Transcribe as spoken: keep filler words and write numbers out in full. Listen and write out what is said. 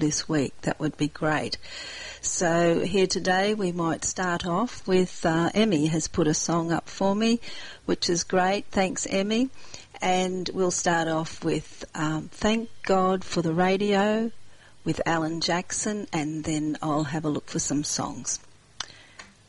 this week. That would be great. So here today we might start off with uh, Emmy has put a song up for me, which is great. Thanks, Emmy. And we'll start off with um, Thank God for the Radio with Alan Jackson, and then I'll have a look for some songs.